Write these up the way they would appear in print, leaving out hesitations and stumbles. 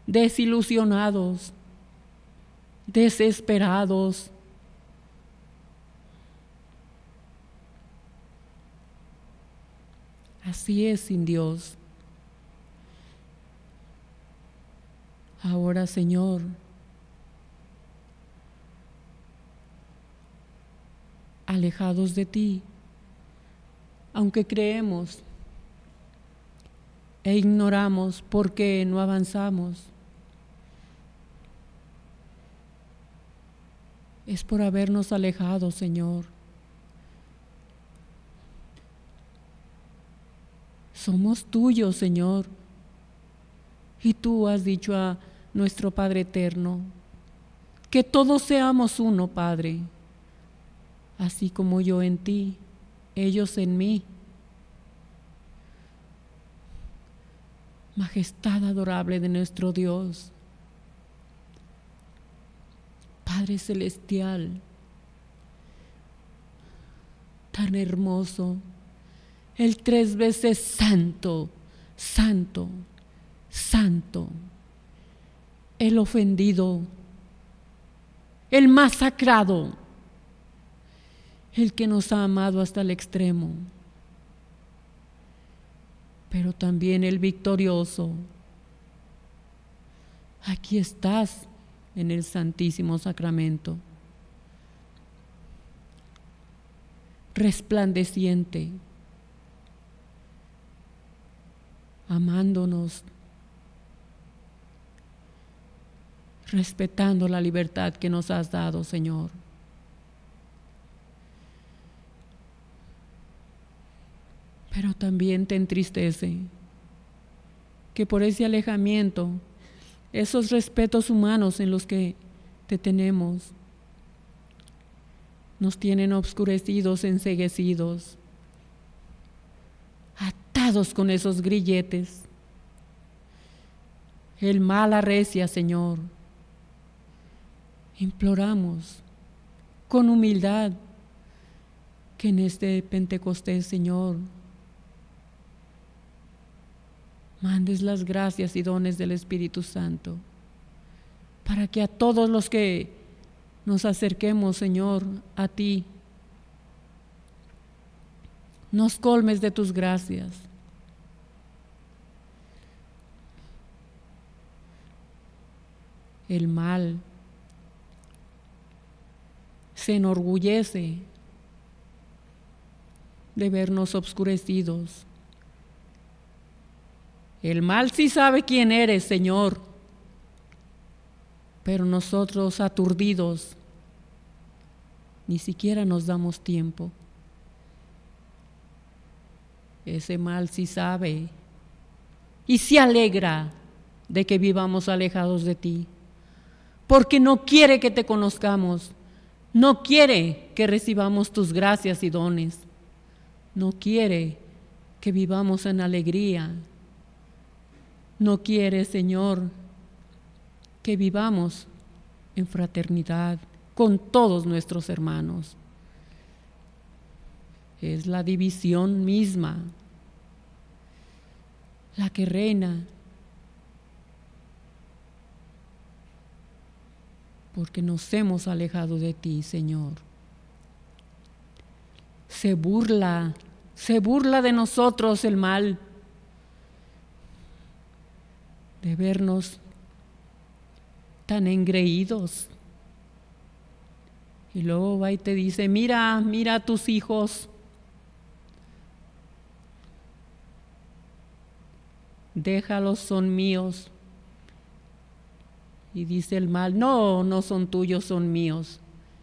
desilusionados, desesperados. Así es sin Dios. Ahora, Señor, alejados de ti, aunque creemos e ignoramos por qué no avanzamos, es por habernos alejado, Señor. Somos tuyos, Señor, y tú has dicho a nuestro Padre eterno que todos seamos uno, Padre, así como yo en ti, ellos en mí. Majestad adorable de nuestro Dios, Padre celestial, tan hermoso, el 3 veces santo, santo, santo, el ofendido, el masacrado, el que nos ha amado hasta el extremo, pero también el victorioso. Aquí estás en el Santísimo Sacramento, resplandeciente, amándonos, respetando la libertad que nos has dado, Señor. Pero también te entristece que por ese alejamiento, esos respetos humanos en los que te tenemos, nos tienen obscurecidos, enceguecidos, atados con esos grilletes. El mal arrecia, Señor. Imploramos con humildad que en este Pentecostés, Señor, mandes las gracias y dones del Espíritu Santo para que a todos los que nos acerquemos, Señor, a ti, nos colmes de tus gracias. El mal se enorgullece de vernos obscurecidos. El mal sí sabe quién eres, Señor, pero nosotros aturdidos ni siquiera nos damos tiempo. Ese mal sí sabe y se alegra de que vivamos alejados de ti, porque no quiere que te conozcamos, no quiere que recibamos tus gracias y dones, no quiere que vivamos en alegría, no quiere, Señor, que vivamos en fraternidad con todos nuestros hermanos. Es la división misma la que reina, porque nos hemos alejado de ti, Señor. Se burla de nosotros el mal, de vernos tan engreídos. Y luego va y te dice, mira a tus hijos, déjalos, son míos. Y dice el mal, no son tuyos, son míos.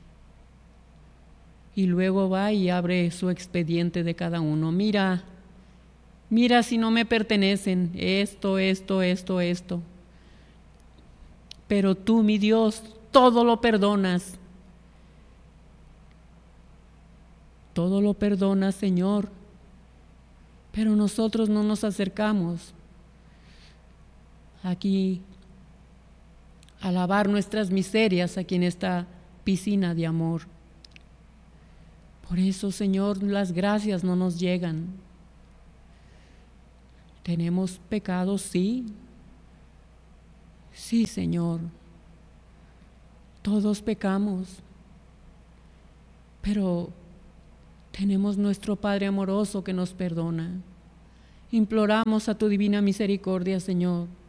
Y luego va y abre su expediente de cada uno. Mira si no me pertenecen, esto. Pero tú, mi Dios, todo lo perdonas. Todo lo perdonas, Señor. Pero nosotros no nos acercamos aquí a lavar nuestras miserias aquí en esta piscina de amor. Por eso, Señor, las gracias no nos llegan. Tenemos pecados, sí. Sí, Señor, todos pecamos, pero tenemos nuestro Padre amoroso que nos perdona. Imploramos a tu divina misericordia, Señor,